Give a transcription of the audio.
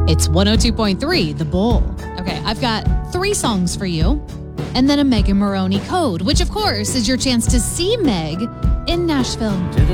It's 102.3 The Bull. Okay, I've got 3 songs for you, and then a Megan Maroney code, which of course is your chance to see Meg in Nashville.